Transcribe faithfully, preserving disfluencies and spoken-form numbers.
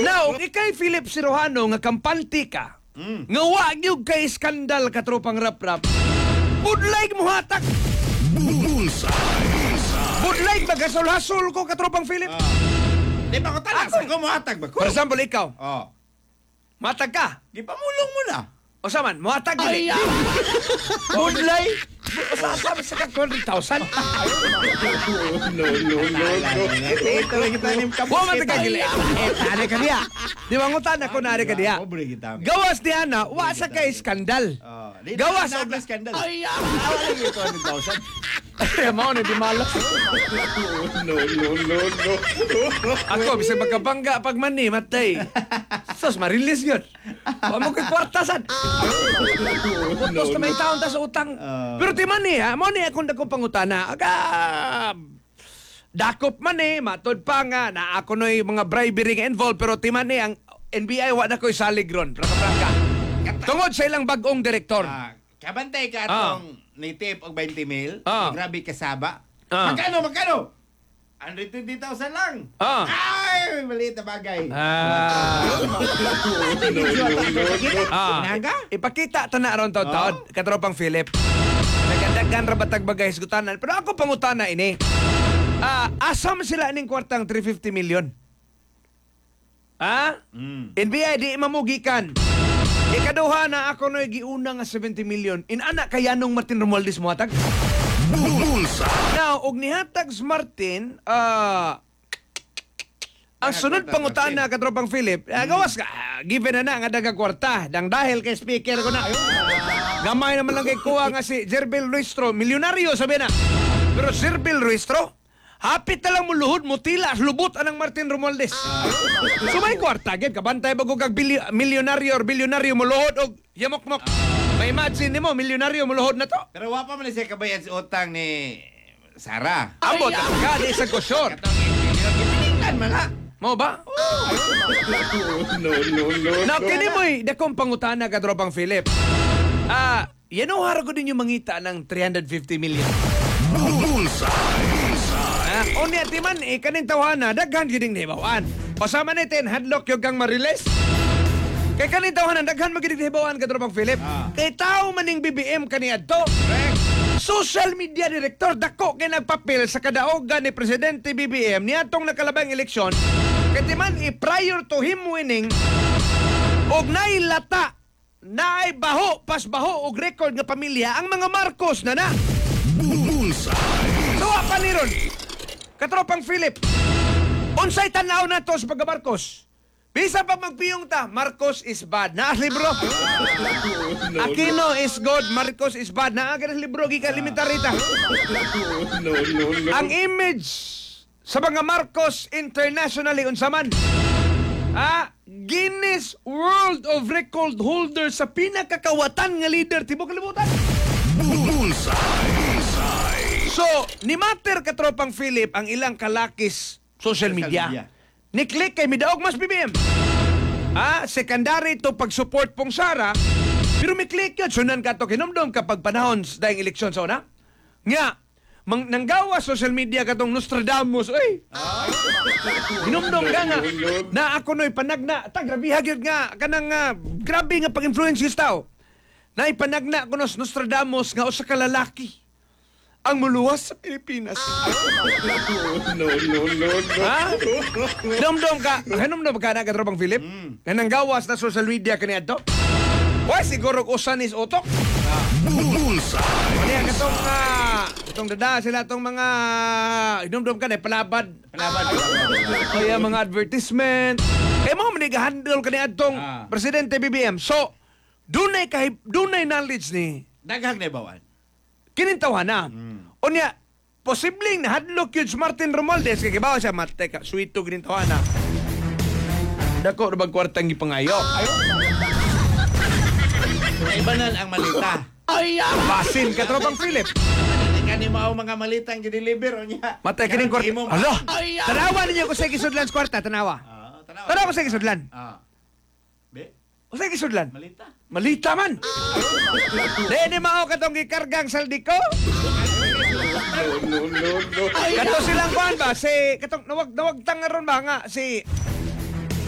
Now, ikay Philip Sirohano nga kampante ka. Mm. Nga wag yung kay skandal katropang rap-rap. Budlay mo hatak. Budlay magasul-hasul ko katropang Philip. Ah. Di ba ko talas? Ako mo hatag ba ko? For example, ikaw. Oh. Matag ka. Gipamulong mo na. O saman, muhatag gili. Budlay. O sabi sa kag two hundred thousand. No, no, no, no. Ito lagi tanim ka. Wa man ka gili. Eh, tari ka diya. Di ba ngutan ako nari ka diya. Pobre kita. Gawas diya na, wa sa kay skandal. Oh, Gawas sa og skandal. Ay, wala yung two hundred thousand. mao na di malas. No, no, no, no. Ako bisag magkabangga pag mani matay. Sos marilis yun. Wa mo kay kwartasan. Tapos na may taon ta sa utang. Ah. Pero ti mani ha, mo ni akong dako pangutana. Aga dakop man eh, matod pa nga na ako no'y mga bribery nga involved pero ti man eh, ang N B I wa na ko'y salig ron. Praka-praka. Tungod sa ilang bagong direktor. Ah, kabantay ka atong native og twenty mil. Ah. Grabe kasaba. Ah. Magkano, magkano? one hundred twenty thousand lang. Ah. Ay, maliit na bagay. Ah. Ah. Naga? Ipakita ta na aron taon-taon, katropang Philip. Nagadagan ra batag bagay hisgutanan. Pero ako pangutana ini. Ah, asam sila ning kwartang three hundred fifty million. Ah? Mm. N B I di mamugikan. Ikaduha na ako no'y giuna nga seventy million. Inana kayanong Martin Romualdez mo hatag? Now, og nihatag sa Martin, ah... ang sunod pangutana katropang Philip, ah, gawas ka, ah, given na na nga daga kwarta, dang dahil kay speaker ko na. Gamay naman lang kay kuha nga si Zerbel Ruistro, milyonaryo sabi na. Pero Zerbel Ruistro, hapit na lang mo luhod mo tila, lubot anang Martin Romualdez. So may kwarta, gid kabantay ba ko kag bilyo- milyonaryo or bilyonaryo mo luhod og yamok-mok. May imagine nimo, milyonaryo mo luhod na to. Pero wa pa man siya kabayan sa utang ni Sarah. Ambot ang ka di sa kusyon. Katong gipilingan man ha. Mo ba? No, no, no. Now, kini mo'y dakong pangutana ka, tropang Philip. Ah, yanuhar ko din yung mangita ng three hundred fifty million. Ah, o niya, timan, eh, kaning tawana, daghan gining nahibawan. Pasama natin, hadlock yung kang mariles. Kay kaning tawana, daghan magining nahibawan ka, tropang Philip. Ah. Kay tao maning B B M kaniadto. Social media director dako kay nagpapil sa kadaogan ni Presidente B B M niadtong nakalabang eleksyon kay timan i prior to him winning og nailata naay baho pas baho og record nga pamilya ang mga Marcos na na. So pa ni ron. Katropang Philip. Unsay tanaw nato sa pagka-Marcos? Bisa pa magpiyong ta, Marcos is bad. Naas libro. Aquino is good, Marcos is bad. Naagas libro, gikan limitarita. Ang image sa mga Marcos internationally unsaman. Ah, Guinness World of Record holder sa pinakakawatan nga leader tibok kalibutan. So, ni matter katropang Philip ang ilang kalakis social media. media. Ni-click kay Midaog mas B B M. Ah, secondary to pag-support pong Sara. Pero may click yun. Sunan ka to kinumdom kapag panahon sa daing eleksyon sa una. Nga, mang, nanggawa social media katong Nostradamus. Uy! Kinumdom ka nga. Na ako no'y panagna. Ta, grabe hagyod nga. Kanang uh, grabe nga pag-influence yung tao. Na ipanagna ko nos Nostradamus nga o sa kalalaki ang muluwas sa Pilipinas. No, no, no, no. Ha? Nomdom ka. Nomdom ka na katropang Philip? Mm. Nga nanggawas na social media kaniya to? Why siguro usan is utok? Ano yan katong uh, itong dada sila itong mga nomdom ka na palabad. Palabad. Kaya mga advertisement. Eh mo maniga-handle kaniya itong Ah. Presidente B B M. So, dunay kahit dunay knowledge ni Daghang na bawan. kinintawa na. Unya, posibleng nahadlok yun si Martin Romualdez kay kibawa siya, mateka, sweet to ginintawa na. Dako, nabag kwartang ipangayo. Ibanan ang malita. Basin ka, tropang Philip. Kani mo mga malita ang gideliver o niya. Matay, kining kwarta. Imo- Alo, tanawa ninyo kung sa kisudlan sa kwarta, tanawa. Ah, tanawa. Tanawa ko sa kisudlan. Ah. Be, O sa kisudlan. malita. Malita man. Dahil mao katong gikargang saldi ko. No, no, no, no. Kato silang kuhan ba? Si, katong nawag, nawag tangaron ba nga? Si